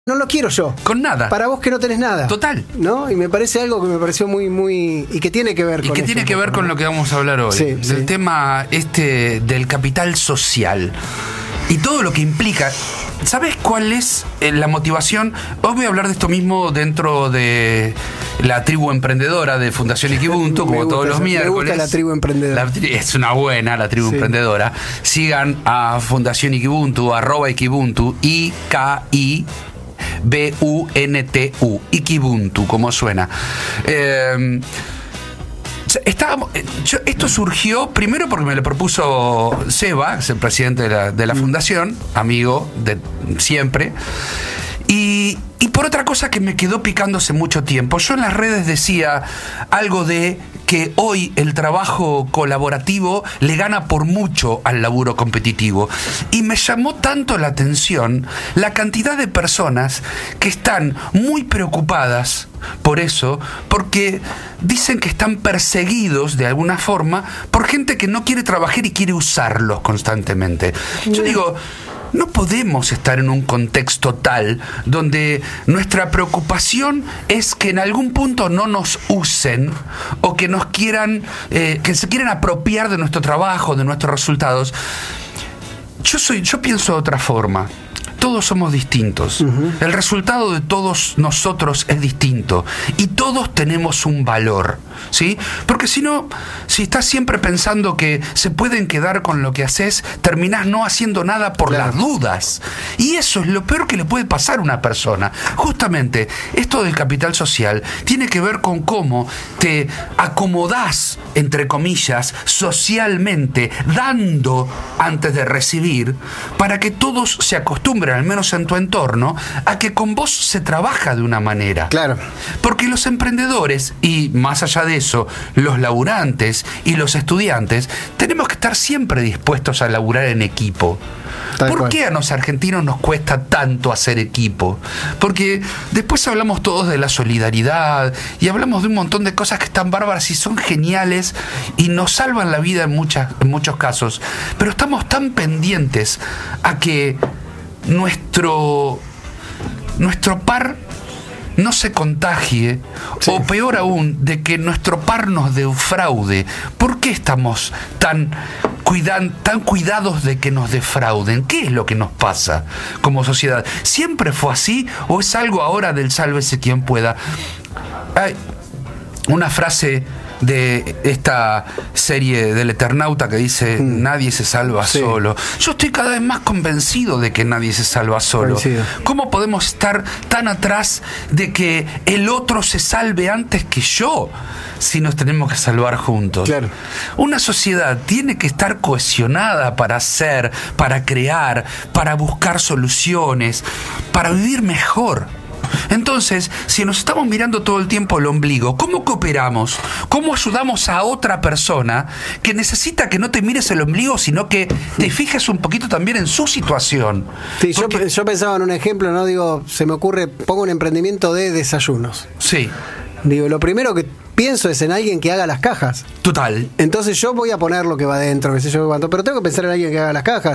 no lo quiero yo. Con nada. Para vos que no tenés nada. Total. ¿No? Y me parece algo que me pareció muy... Y que tiene que ver con... Y que tiene que ver con lo que vamos a hablar hoy. Sí, del tema del capital social. Y todo lo que implica. ¿Sabes cuál es la motivación? Hoy voy a hablar de esto mismo dentro de la tribu emprendedora de Fundación Ikibuntu, como todos los miércoles. Me gusta la tribu emprendedora. Es una buena la tribu emprendedora. Sigan a Fundación Ikibuntu, @Ikibuntu, IKIBUNTU, Ikibuntu, como suena. Esto surgió primero porque me lo propuso Seba, que es el presidente de la fundación, amigo de siempre, y por otra cosa que me quedó picándose mucho tiempo. Yo en las redes decía algo de que hoy el trabajo colaborativo le gana por mucho al laburo competitivo. Y me llamó tanto la atención la cantidad de personas que están muy preocupadas por eso, porque dicen que están perseguidos de alguna forma por gente que no quiere trabajar y quiere usarlos constantemente. Yo digo, no podemos estar en un contexto tal donde nuestra preocupación es que en algún punto no nos usen o que nos quieran, que se quieran apropiar de nuestro trabajo, de nuestros resultados. Yo pienso de otra forma. Todos somos distintos. El resultado de todos nosotros es distinto. Y todos tenemos un valor, ¿sí? Porque si no, si estás siempre pensando que se pueden quedar con lo que haces, terminás no haciendo nada por las dudas. Y eso es lo peor que le puede pasar a una persona. Justamente, esto del capital social tiene que ver con cómo te acomodás, entre comillas, socialmente, dando antes de recibir, para que todos se acostumbren, al menos en tu entorno, a que con vos se trabaja de una manera. Claro. Porque los emprendedores, y más allá de eso, los laburantes y los estudiantes, tenemos que estar siempre dispuestos a laburar en equipo. ¿Por qué a los argentinos nos cuesta tanto hacer equipo? Porque después hablamos todos de la solidaridad y hablamos de un montón de cosas que están bárbaras y son geniales y nos salvan la vida en muchos casos. Pero estamos tan pendientes a que nuestro par no se contagie, o peor aún, de que nuestro par nos defraude. ¿Por qué estamos tan cuidados de que nos defrauden? ¿Qué es lo que nos pasa como sociedad? ¿Siempre fue así o es algo ahora del sálvese quien pueda? Hay una frase de esta serie del Eternauta que dice nadie se salva solo. Yo estoy cada vez más convencido de que nadie se salva solo. ¿Cómo podemos estar tan atrás de que el otro se salve antes que yo si nos tenemos que salvar juntos? Claro. Una sociedad tiene que estar cohesionada para hacer, para crear, para buscar soluciones, para vivir mejor. Entonces, si nos estamos mirando todo el tiempo el ombligo, ¿cómo cooperamos? ¿Cómo ayudamos a otra persona que necesita que no te mires el ombligo, sino que te fijes un poquito también en su situación? Sí, yo pensaba en un ejemplo, ¿no? Digo, se me ocurre, pongo un emprendimiento de desayunos. Sí. Digo, lo primero que pienso es en alguien que haga las cajas. Total. Entonces yo voy a poner lo que va adentro, qué sé yo cuánto, pero tengo que pensar en alguien que haga las cajas.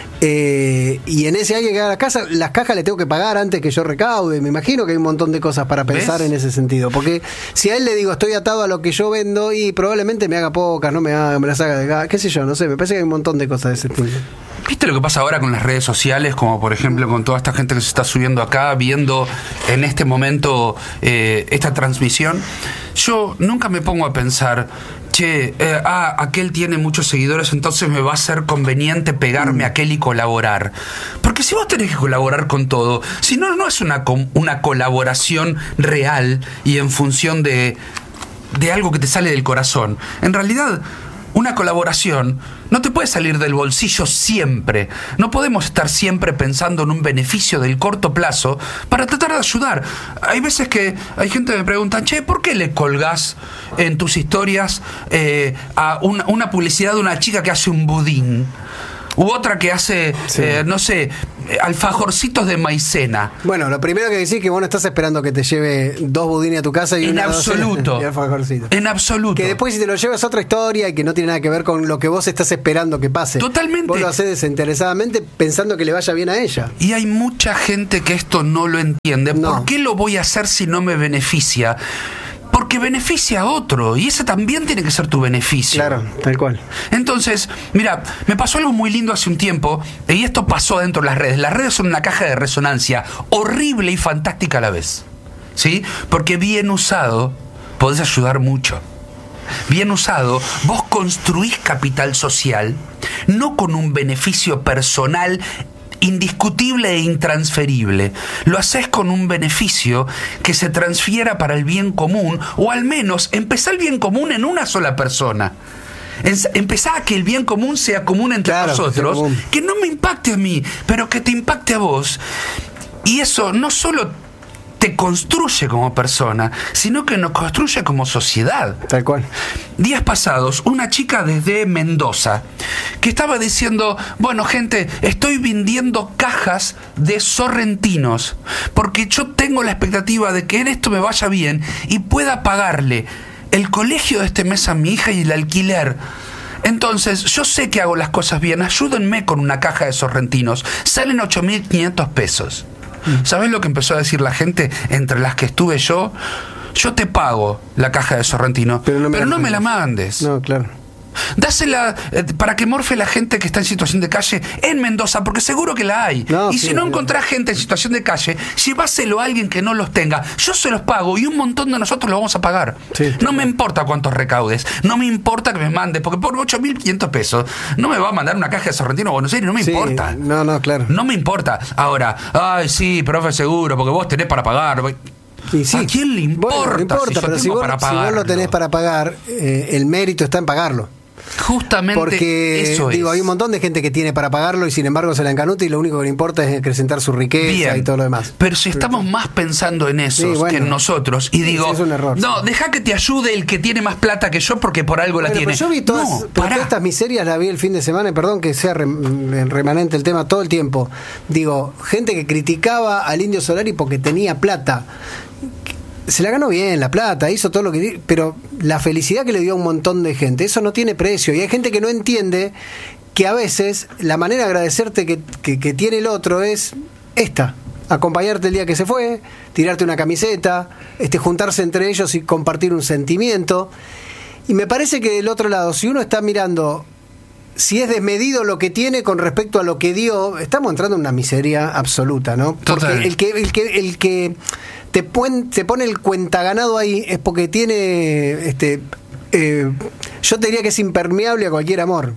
Y en ese alguien que haga las cajas le tengo que pagar antes que yo recaude. Me imagino que hay un montón de cosas para pensar en ese sentido. Porque si a él le digo estoy atado a lo que yo vendo y probablemente me haga pocas, no me las haga de gas, qué sé yo, no sé, me parece que hay un montón de cosas de ese estilo. ¿Viste lo que pasa ahora con las redes sociales? Como por ejemplo con toda esta gente que se está subiendo acá, viendo en este momento esta transmisión. Yo nunca me pongo a pensar, aquel tiene muchos seguidores, entonces me va a ser conveniente pegarme a aquel y colaborar. Porque si vos tenés que colaborar con todo, si no, no es una colaboración real y en función de algo que te sale del corazón. En realidad, una colaboración no te puede salir del bolsillo siempre. No podemos estar siempre pensando en un beneficio del corto plazo para tratar de ayudar. Hay veces que hay gente que me pregunta, ¿por qué le colgás en tus historias a una publicidad de una chica que hace un budín? U otra que hace, no sé, alfajorcitos de maicena. Bueno, lo primero que decís es que vos no estás esperando que te lleve 2 budines a tu casa y En una absoluto. de alfajorcitos. En absoluto. Que después si te lo llevas es otra historia y que no tiene nada que ver con lo que vos estás esperando que pase. Totalmente. Vos lo haces desinteresadamente pensando que le vaya bien a ella. Y hay mucha gente que esto no lo entiende. No. ¿Por qué lo voy a hacer si no me beneficia? Porque beneficia a otro y ese también tiene que ser tu beneficio. Claro, tal cual. Entonces, mira, me pasó algo muy lindo hace un tiempo y esto pasó dentro de las redes. Las redes son una caja de resonancia horrible y fantástica a la vez, ¿sí? Porque bien usado podés ayudar mucho. Bien usado, vos construís capital social, no con un beneficio personal indiscutible e intransferible. Lo haces con un beneficio que se transfiera para el bien común, o al menos empezá el bien común en una sola persona. Empezá a que el bien común sea común entre nosotros, que no me impacte a mí, pero que te impacte a vos. Y eso no solo te construye como persona, sino que nos construye como sociedad. Tal cual. Días pasados, una chica desde Mendoza que estaba diciendo, bueno, gente, estoy vendiendo cajas de sorrentinos porque yo tengo la expectativa de que en esto me vaya bien y pueda pagarle el colegio de este mes a mi hija y el alquiler. Entonces, yo sé que hago las cosas bien, ayúdenme con una caja de sorrentinos, salen 8.500 pesos. ¿Sabés lo que empezó a decir la gente entre las que estuve yo? Yo te pago la caja de sorrentino, pero no me la mandes. No, claro. Dásela para que morfe la gente que está en situación de calle en Mendoza, porque seguro que la hay. No, y sí, si no encontrás gente en situación de calle, lleváselo a alguien que no los tenga. Yo se los pago y un montón de nosotros lo vamos a pagar. Sí, no me importa cuántos recaudes, no me importa que me mande, porque por 8.500 pesos no me va a mandar una caja de sorrentino a Buenos Aires, no me importa. No, claro. No me importa. Ahora, ay, sí, profe, seguro, porque vos tenés para pagar. Y sí. ¿A quién le importa? Bueno, no importa, si yo pero tengo si vos, para si vos lo tenés pagarlo? para pagar, el mérito está en pagarlo. Justamente Porque, eso digo, es. hay un montón de gente que tiene para pagarlo y sin embargo se la encanuta y lo único que le importa es acrecentar su riqueza. Bien, y todo lo demás. pero si estamos más pensando en esos Sí, bueno. que en nosotros, y digo, es un error, no, deja que te ayude el que tiene más plata que yo porque por algo la Bueno, tiene. pero yo vi todas, no, pero pará. todas estas miserias las vi el fin de semana, y perdón que sea remanente el tema todo el tiempo. Digo, gente que criticaba al Indio Solari porque tenía plata. Se la ganó bien la plata, hizo todo lo que... Pero la felicidad que le dio a un montón de gente, eso no tiene precio. Y hay gente que no entiende que a veces la manera de agradecerte que tiene el otro es esta. Acompañarte el día que se fue, tirarte una camiseta, juntarse entre ellos y compartir un sentimiento. Y me parece que del otro lado, si uno está mirando si es desmedido lo que tiene con respecto a lo que dio, estamos entrando en una miseria absoluta, ¿no? Porque Total. el que te pone el cuentaganado ahí es porque tiene yo te diría que es impermeable a cualquier amor.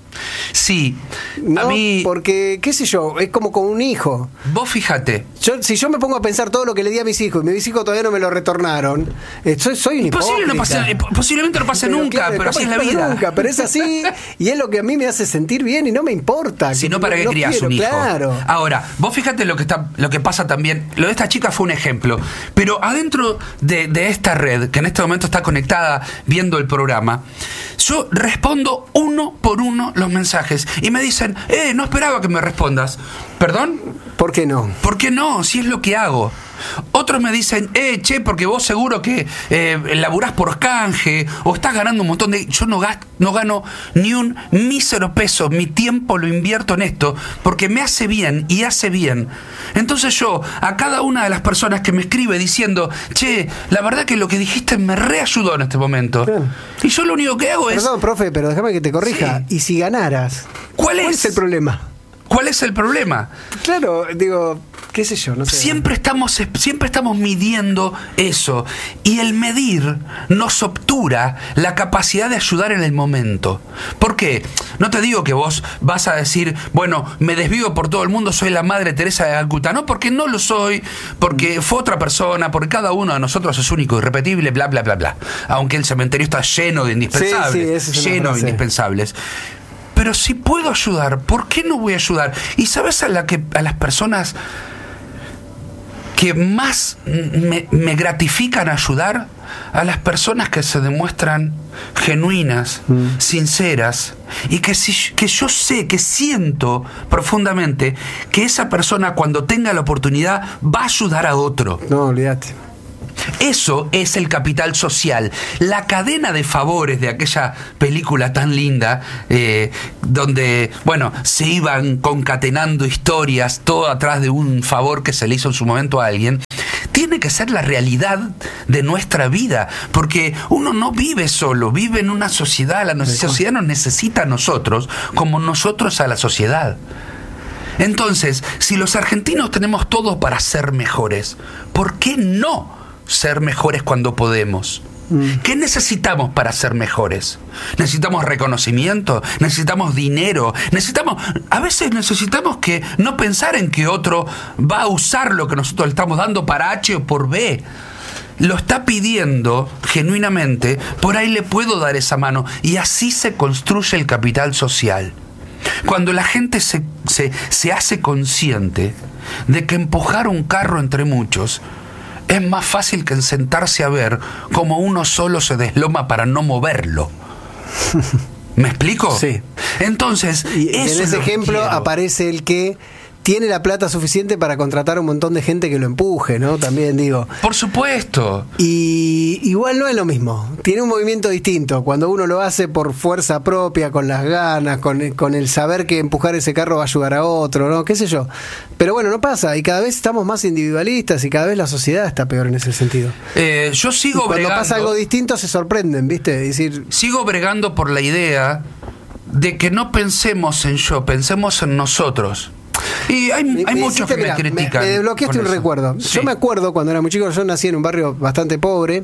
Sí, ¿No? a mí... Porque, qué sé yo, es como con un hijo. Vos fíjate. Si yo me pongo a pensar todo lo que le di a mis hijos y mis hijos todavía no me lo retornaron, soy un hipócrita. Posiblemente no pase nunca, claro, pero así es la pase vida. Nunca, pero es así y es lo que a mí me hace sentir bien y no me importa. Si no, ¿para qué crías quiero, un hijo? Claro. Ahora, vos fíjate lo que pasa también. Lo de esta chica fue un ejemplo. Pero adentro de esta red, que en este momento está conectada viendo el programa, yo respondo uno por uno los mensajes. Y me dicen, no esperaba que me respondas. ¿Perdón? ¿Por qué no? ¿Por qué no? Si es lo que hago. Otros me dicen, che, porque vos seguro que laburás por canje o estás ganando un montón de... Yo no gano ni un mísero peso, mi tiempo lo invierto en esto porque me hace bien y hace bien. Entonces yo, a cada una de las personas que me escribe diciendo, che, la verdad que lo que dijiste me reayudó en este momento. Bien. Y yo lo único que hago es... Perdón, profe, pero déjame que te corrija. Sí. ¿Y si ganaras? ¿Cuál es el problema? ¿Cuál es el problema? Claro, digo, qué sé yo, no sé. Siempre estamos midiendo eso. Y el medir nos obtura la capacidad de ayudar en el momento. ¿Por qué? No te digo que vos vas a decir, bueno, me desvío por todo el mundo, soy la Madre Teresa de Calcuta. No, porque no lo soy, porque fue otra persona, porque cada uno de nosotros es único, irrepetible, bla, bla, bla, bla. Aunque el cementerio está lleno de indispensables. Sí, esa es una lleno de frase. indispensables. Pero si puedo ayudar, ¿por qué no voy a ayudar? Y ¿sabes a las personas que más me gratifican ayudar? a las personas que se demuestran genuinas, sinceras, y que yo sé, que siento profundamente que esa persona, cuando tenga la oportunidad, va a ayudar a otro. No, olvídate. Eso es el capital social. La cadena de favores de aquella película tan linda, donde, bueno, se iban concatenando historias, todo atrás de un favor que se le hizo en su momento a alguien, tiene que ser la realidad de nuestra vida, porque uno no vive solo, vive en una sociedad. La sociedad nos necesita a nosotros como nosotros a la sociedad. Entonces, si los argentinos tenemos todo para ser mejores, ¿por qué no ser mejores cuando podemos? ¿Qué necesitamos para ser mejores? ¿Necesitamos reconocimiento? ¿Necesitamos dinero? A veces necesitamos que no pensar en que otro va a usar lo que nosotros le estamos dando para H o por B. Lo está pidiendo genuinamente, por ahí le puedo dar esa mano, y así se construye el capital social. Cuando la gente se hace consciente de que empujar un carro entre muchos es más fácil que sentarse a ver cómo uno solo se desloma para no moverlo. ¿Me explico? Sí. Entonces, y en ese ejemplo aparece el que tiene la plata suficiente para contratar a un montón de gente que lo empuje, ¿no? También digo. Por supuesto. Y igual no es lo mismo. Tiene un movimiento distinto. Cuando uno lo hace por fuerza propia, con las ganas, con el saber que empujar ese carro va a ayudar a otro, ¿no? ¿Qué sé yo? Pero bueno, no pasa. Y cada vez estamos más individualistas y cada vez la sociedad está peor en ese sentido. Yo sigo bregando. Cuando pasa algo distinto se sorprenden, ¿viste? Es decir, sigo bregando por la idea de que no pensemos en yo, pensemos en nosotros. Y hay muchos que me critican. Me desbloqueaste un recuerdo. Sí. Yo me acuerdo cuando era muy chico, yo nací en un barrio bastante pobre,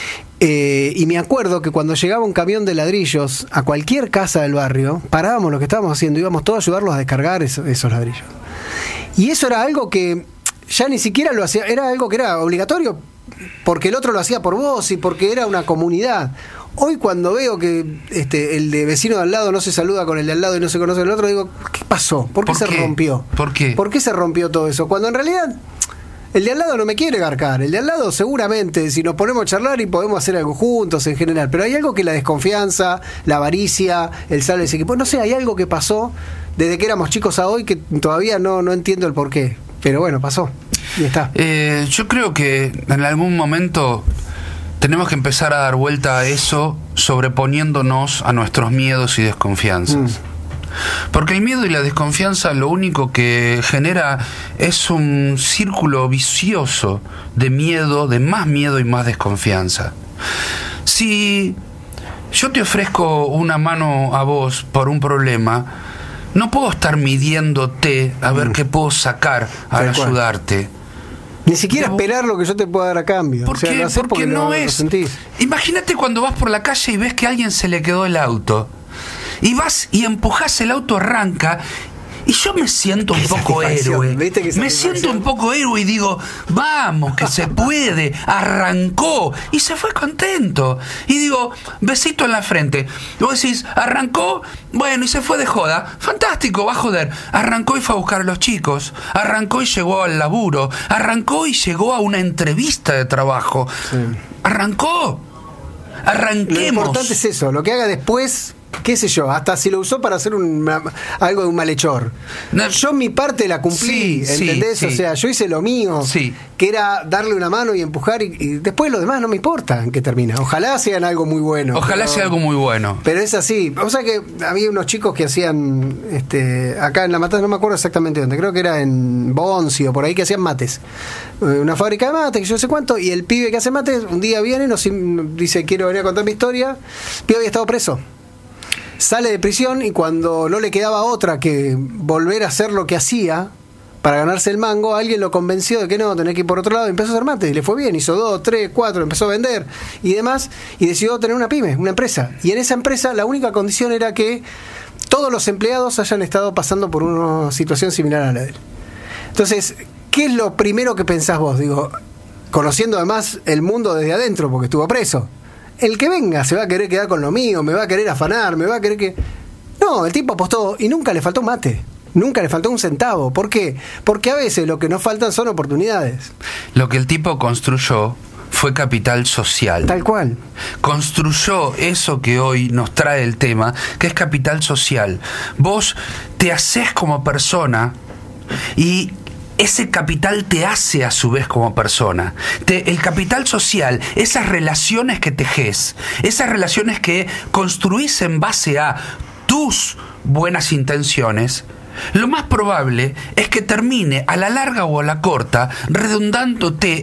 y me acuerdo que cuando llegaba un camión de ladrillos a cualquier casa del barrio, parábamos lo que estábamos haciendo, íbamos todos a ayudarlos a descargar esos ladrillos. Y eso era algo que ya ni siquiera lo hacía, era algo que era obligatorio porque el otro lo hacía por vos y porque era una comunidad. Hoy cuando veo que el de vecino de al lado no se saluda con el de al lado y no se conoce el otro, digo, ¿qué pasó? ¿Por qué se rompió? ¿Por qué? ¿Por qué se rompió todo eso? Cuando en realidad el de al lado no me quiere garcar. El de al lado seguramente, si nos ponemos a charlar y podemos hacer algo juntos en general, pero hay algo que la desconfianza, la avaricia, el sal de ese equipo, no sé, hay algo que pasó desde que éramos chicos a hoy que todavía no entiendo el porqué. Pero bueno, pasó. Y está. Yo creo que en algún momento tenemos que empezar a dar vuelta a eso, sobreponiéndonos a nuestros miedos y desconfianzas. Porque el miedo y la desconfianza lo único que genera es un círculo vicioso de miedo, de más miedo y más desconfianza. Si yo te ofrezco una mano a vos por un problema, no puedo estar midiéndote a ver qué puedo sacar al ayudarte. Ni siquiera esperar lo que yo te pueda dar a cambio. ¿Por qué? Porque no es. Sentís. Imagínate cuando vas por la calle y ves que a alguien se le quedó el auto. Y vas y empujás, el auto arranca. Y yo me siento un poco héroe. Me siento un poco héroe y digo, vamos, que se puede. Arrancó. Y se fue contento. Y digo, besito en la frente. Y vos decís, arrancó, bueno, y se fue de joda. Fantástico, va a joder. Arrancó y fue a buscar a los chicos. Arrancó y llegó al laburo. Arrancó y llegó a una entrevista de trabajo. Sí. Arrancó. Arranquemos. Lo importante es eso, lo que haga después, qué sé yo, hasta si lo usó para hacer algo de un malhechor. No, yo mi parte la cumplí, ¿entendés? Sí. O sea, yo hice lo mío, que era darle una mano y empujar, y después lo demás no me importa en qué termina. Ojalá sean algo muy bueno. Ojalá sea algo muy bueno. Pero es así. O sea que había unos chicos que hacían, acá en La Matanza, no me acuerdo exactamente dónde, creo que era en Bonzi o por ahí, que hacían mates. Una fábrica de mates, que yo no sé cuánto, y el pibe que hace mates, un día viene y nos dice, quiero venir a contar mi historia. El pibe había estado preso. Sale de prisión y cuando no le quedaba otra que volver a hacer lo que hacía para ganarse el mango, alguien lo convenció de que no, tenía que ir por otro lado, y empezó a hacer mate, y le fue bien, hizo 2, 3, 4, empezó a vender y demás, y decidió tener una pyme, una empresa. Y en esa empresa la única condición era que todos los empleados hayan estado pasando por una situación similar a la de él. Entonces, ¿qué es lo primero que pensás vos? Digo, conociendo además el mundo desde adentro, porque estuvo preso. El que venga se va a querer quedar con lo mío, me va a querer afanar, me va a querer que... No, el tipo apostó y nunca le faltó un mate, nunca le faltó un centavo. ¿Por qué? Porque a veces lo que nos faltan son oportunidades. Lo que el tipo construyó fue capital social. Tal cual. Construyó eso que hoy nos trae el tema, que es capital social. Vos te hacés como persona y ese capital te hace a su vez como persona. El capital social, esas relaciones que tejés, esas relaciones que construís en base a tus buenas intenciones, lo más probable es que termine a la larga o a la corta redundándote